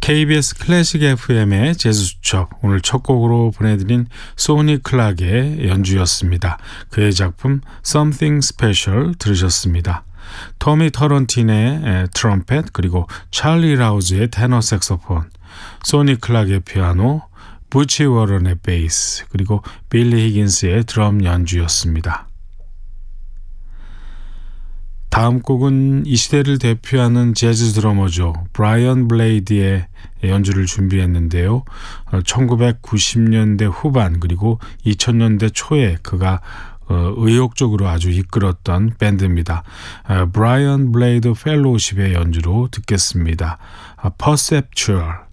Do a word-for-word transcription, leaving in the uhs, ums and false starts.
케이비에스 클래식 에프엠의 재즈 수첩, 오늘 첫 곡으로 보내드린 소니 클락의 연주였습니다. 그의 작품 Something Special 들으셨습니다. 토미 터런틴의 트럼펫, 그리고 찰리 라우즈의 테너 색소폰, 소니 클락의 피아노, 부치 워런의 베이스, 그리고 빌리 히긴스의 드럼 연주였습니다. 다음 곡은 이 시대를 대표하는 재즈 드러머죠. 브라이언 블레이드의 연주를 준비했는데요. 천구백구십 년대 후반 그리고 이천 년대 초에 그가 의욕적으로 아주 이끌었던 밴드입니다. 브라이언 블레이드 펠로우십의 연주로 듣겠습니다. Perceptual.